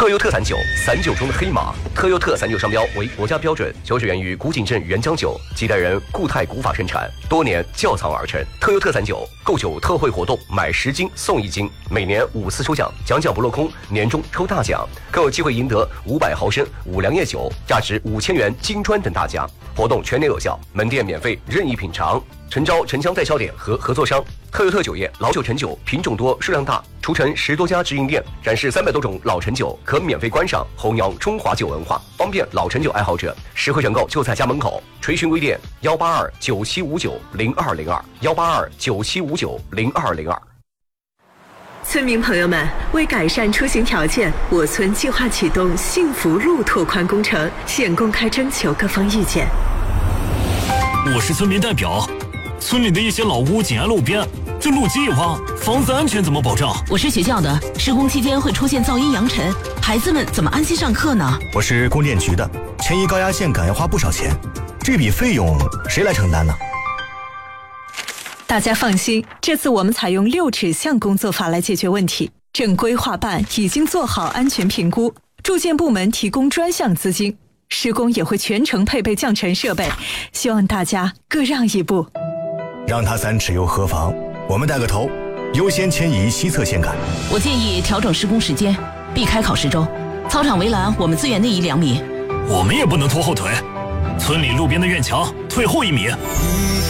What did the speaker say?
特优特39，散酒中的黑马。特优特散酒商标为国家标准，酒水源于古井镇原浆酒，几代人固态古法生产，多年窖藏而成。特优特散酒购酒特惠活动，买10斤送1斤，每年5次抽奖，奖不落空，年终抽大奖，更有机会赢得500毫升五粮液酒，价值5000元金砖等大奖。活动全年有效，门店免费任意品尝。诚招城乡代销点和合作商。特优特酒业老酒陈酒品种多数量大，除城10多家直营店，展示300多种老陈酒，可免费观赏，弘扬中华酒文化，方便老陈酒爱好者。实惠选购就在家门口。垂询微店18297590202，18297590202。 村民朋友们，为改善出行条件，我村计划启动幸福路拓宽工程，现公开征求各方意见。 我是村民代表，村里的一些老屋紧挨路边，这路基一挖，房子安全怎么保障？ 我是学校的，施工期间会出现噪音扬尘，孩子们怎么安心上课呢？ 我是供电局的，迁移高压线杆要花不少钱，这笔费用谁来承担呢？ 大家放心，这次我们采用6指向工作法来解决问题。正规划办已经做好安全评估，住建部门提供专项资金，施工也会全程配备降尘设备，希望大家各让一步。 让他3尺又何妨？我们带个头，优先迁移西侧线杆。 我建议调整施工时间，避开考试周。操场围栏我们自愿内移2米。 我们也不能拖后腿，村里路边的院墙退后1米。